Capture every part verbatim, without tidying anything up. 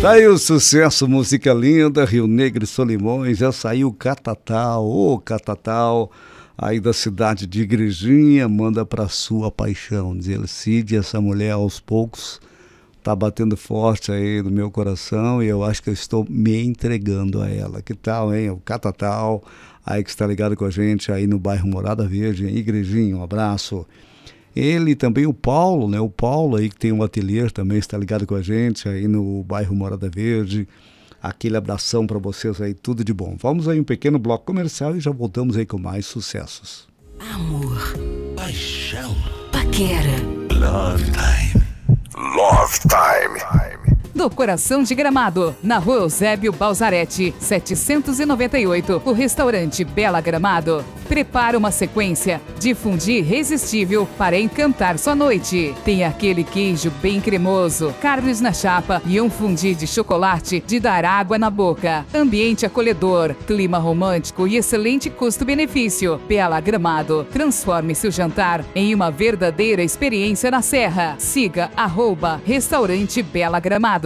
Tá aí o sucesso, música linda, Rio Negro e Solimões, já saiu o Catatal, ô Catatal, aí da cidade de Igrejinha, manda pra sua paixão, diz ele, Cid, essa mulher aos poucos tá batendo forte aí no meu coração e eu acho que eu estou me entregando a ela. Que tal, hein? O Catatal, aí que está ligado com a gente aí no bairro Morada Verde, em Igrejinha, um abraço. Ele também, o Paulo, né? O Paulo aí que tem um ateliê também está ligado com a gente aí no bairro Morada Verde. Aquele abração para vocês aí, tudo de bom. Vamos aí um pequeno bloco comercial e já voltamos aí com mais sucessos. Amor, paixão, paquera, love time, love time. Do coração de Gramado, na rua Eusébio Balzarete, setecentos e noventa e oito, o restaurante Bela Gramado prepara uma sequência de fundi irresistível para encantar sua noite. Tem aquele queijo bem cremoso, carnes na chapa e um fundi de chocolate de dar água na boca. Ambiente acolhedor, clima romântico e excelente custo-benefício. Bela Gramado, transforme seu jantar em uma verdadeira experiência na Serra. Siga arroba restaurante Bela Gramado.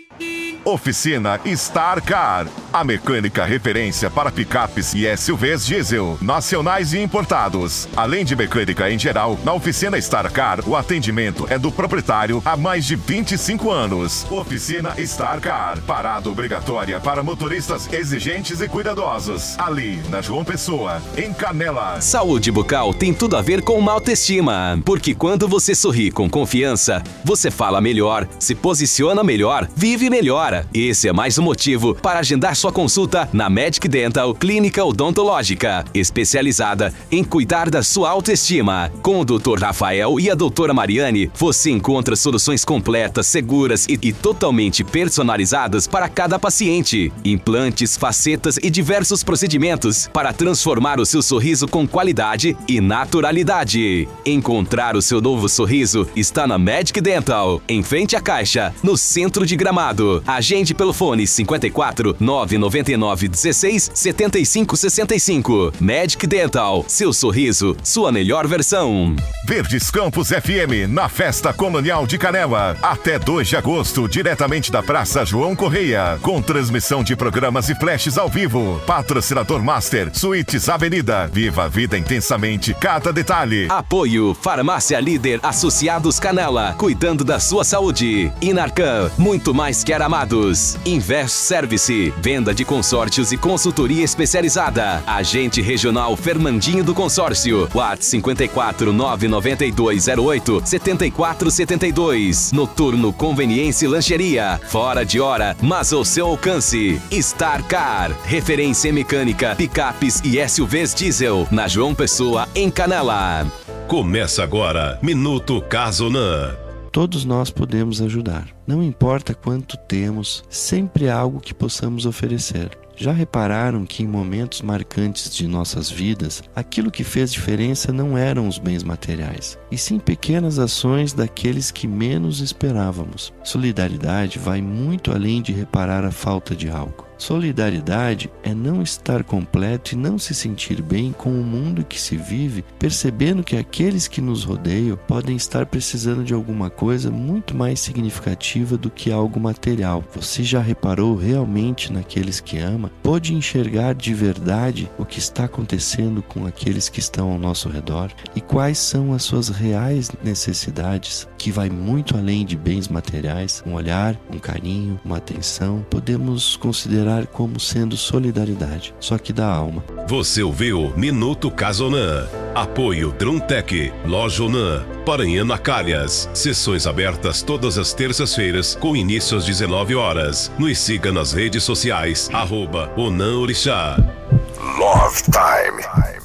Oficina Star Car, a mecânica referência para picapes e S U Vs diesel, nacionais e importados. Além de mecânica em geral, na Oficina Star Car, o atendimento é do proprietário há mais de vinte e cinco anos. Oficina Star Car, parada obrigatória para motoristas exigentes e cuidadosos. Ali, na João Pessoa, em Canela. Saúde bucal tem tudo a ver com uma autoestima, porque quando você sorri com confiança, você fala melhor, se posiciona melhor, vive melhor. Esse é mais um motivo para agendar sua consulta na Medic Dental Clínica Odontológica, especializada em cuidar da sua autoestima. Com o doutor Rafael e a doutora Mariane, você encontra soluções completas, seguras e, e totalmente personalizadas para cada paciente. Implantes, facetas e diversos procedimentos para transformar o seu sorriso com qualidade e naturalidade. Encontrar o seu novo sorriso está na Medic Dental, em frente à Caixa, no centro de Gramado. Agende pelo fone cinquenta e quatro, nove nove nove, dezesseis, setenta e cinco, sessenta e cinco. Medic Dental, seu sorriso, sua melhor versão. Verdes Campos F M, na Festa Colonial de Canela. Até dois de agosto, diretamente da Praça João Correia. Com transmissão de programas e flashes ao vivo. Patrocinador Master, Suítes Avenida. Viva a vida intensamente, cada detalhe. Apoio, Farmácia Líder Associados Canela, cuidando da sua saúde. Inarcan, muito mais que Aramados. Invest Service, venda de consórcios e consultoria especializada. Agente regional Fernandinho do Consórcio. WhatsApp cinquenta e quatro, nove nove dois zero oito, sete quatro sete dois. Noturno Conveniência e Lancheria. Fora de hora, mas ao seu alcance. Star Car, referência em mecânica, picapes e S U Vs diesel. Na João Pessoa, em Canela. Começa agora, Minuto Casonan. Todos nós podemos ajudar. Não importa quanto temos, sempre há algo que possamos oferecer. Já repararam que em momentos marcantes de nossas vidas, aquilo que fez diferença não eram os bens materiais, e sim pequenas ações daqueles que menos esperávamos. Solidariedade vai muito além de reparar a falta de algo. Solidariedade é não estar completo e não se sentir bem com o mundo que se vive, percebendo que aqueles que nos rodeiam podem estar precisando de alguma coisa muito mais significativa do que algo material. Você já reparou realmente naqueles que ama? Pode enxergar de verdade o que está acontecendo com aqueles que estão ao nosso redor? E quais são as suas reais necessidades, que vai muito além de bens materiais? Um olhar, um carinho, uma atenção, podemos considerar como sendo solidariedade, só que da alma. Você ouviu Minuto Casonan. Apoio Druntec, Loja Onan, Paranhana Calhas. Sessões abertas todas as terças-feiras, com início às dezenove horas. Nos siga nas redes sociais, arroba Onan Orixá. Love Time.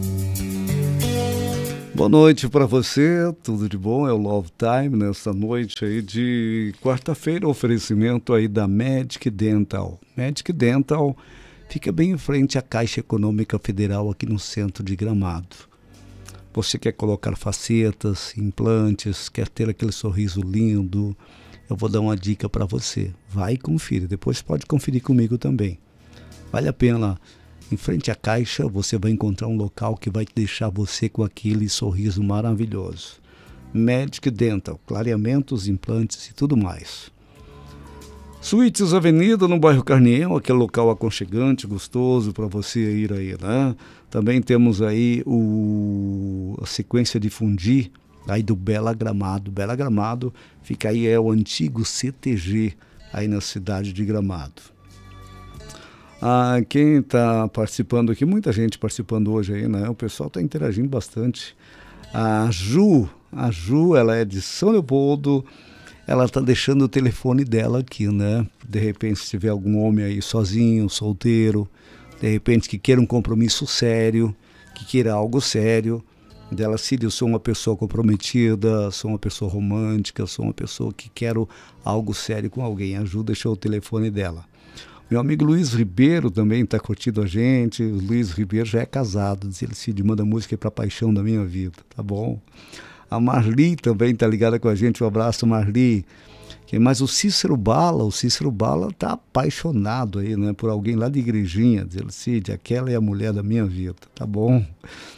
Boa noite para você, tudo de bom? É o Love Time nessa noite aí de quarta-feira, oferecimento aí da Medic Dental. Medic Dental fica bem em frente à Caixa Econômica Federal aqui no centro de Gramado. Você quer colocar facetas, implantes, quer ter aquele sorriso lindo, eu vou dar uma dica para você. Vai e confira, depois pode conferir comigo também. Vale a pena. Em frente à Caixa, você vai encontrar um local que vai deixar você com aquele sorriso maravilhoso. Medic Dental, clareamentos, implantes e tudo mais. Suítes Avenida, no bairro Carniel, aquele local aconchegante, gostoso para você ir aí, né? Também temos aí o, a sequência de Fundi, aí do Bela Gramado. Bela Gramado fica aí, é o antigo C T G, aí na cidade de Gramado. Ah, quem está participando aqui, muita gente participando hoje aí, né? O pessoal está interagindo bastante. A Ju, a Ju, ela é de São Leopoldo, ela está deixando o telefone dela aqui, né? De repente, se tiver algum homem aí sozinho, solteiro, de repente que queira um compromisso sério, que queira algo sério, dela, Cid, eu sou uma pessoa comprometida, sou uma pessoa romântica, sou uma pessoa que quero algo sério com alguém. A Ju deixou o telefone dela. Meu amigo Luiz Ribeiro também está curtindo a gente. O Luiz Ribeiro já é casado, diz ele, Cid, manda música para a paixão da minha vida, tá bom? A Marli também está ligada com a gente, um abraço, Marli. Mas o Cícero Bala, o Cícero Bala está apaixonado aí, né, por alguém lá de Igrejinha, diz ele, Cid, aquela é a mulher da minha vida, tá bom?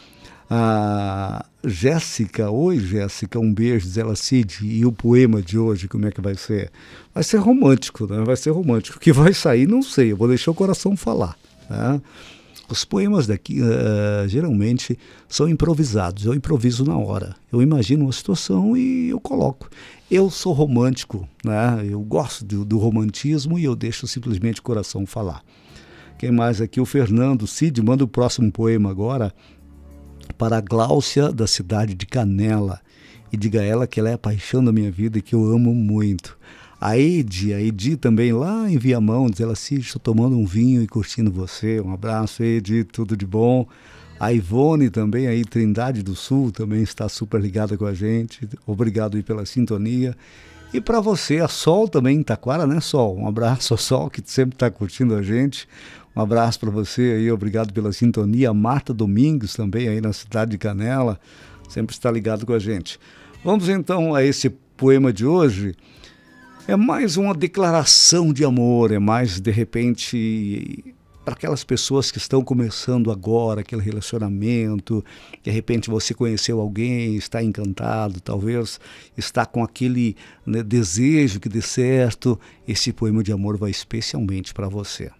A Jéssica, oi Jéssica, um beijo, diz ela, Cid, e o poema de hoje, como é que vai ser? Vai ser romântico, né? Vai ser romântico. O que vai sair, não sei, eu vou deixar o coração falar, né? Os poemas daqui uh, geralmente são improvisados, eu improviso na hora. Eu imagino uma situação e eu coloco. Eu sou romântico, né? Eu gosto do, do romantismo e eu deixo simplesmente o coração falar. Quem mais aqui? O Fernando. Cid, manda o próximo poema agora para a Gláucia, da cidade de Canela. E diga a ela que ela é a paixão da minha vida e que eu amo muito. A Edi, a Edi também lá em Viamão, diz ela, Cid, estou tomando um vinho e curtindo você. Um abraço, Edi, tudo de bom. A Ivone também, aí Trindade do Sul, também está super ligada com a gente. Obrigado aí pela sintonia. E para você, a Sol também em Taquara, né, Sol? Um abraço a Sol, que sempre está curtindo a gente. Um abraço para você aí, obrigado pela sintonia. A Marta Domingos também aí na cidade de Canela, sempre está ligado com a gente. Vamos então a esse poema de hoje. É mais uma declaração de amor, é mais, de repente, para aquelas pessoas que estão começando agora, aquele relacionamento, de repente você conheceu alguém, está encantado, talvez está com aquele, né, desejo que dê certo, esse poema de amor vai especialmente para você.